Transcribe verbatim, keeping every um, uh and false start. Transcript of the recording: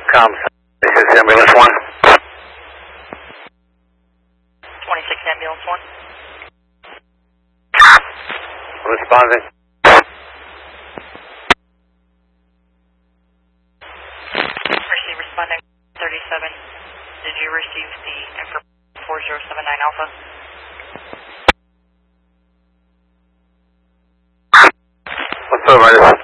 Com, this is ambulance one. twenty-six ambulance one. Responding. Receive responding thirty-seven. Did you receive the information four zero seven nine Alpha? What's over?